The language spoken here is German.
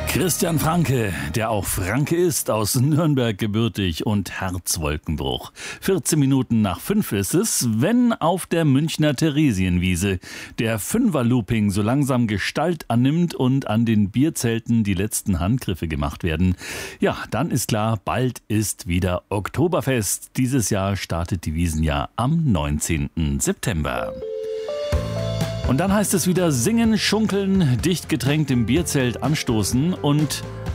Christian Franke, der auch Franke ist, aus Nürnberg gebürtig und Herzwolkenbruch. 14 Minuten nach 5 ist es, wenn auf der Münchner Theresienwiese der Fünfer-Looping so langsam Gestalt annimmt und an den Bierzelten die letzten Handgriffe gemacht werden. Ja, dann ist klar, bald ist wieder Oktoberfest. Dieses Jahr startet die Wiesn ja am 19. September. Und dann heißt es wieder singen, schunkeln, dicht getränkt im Bierzelt anstoßen und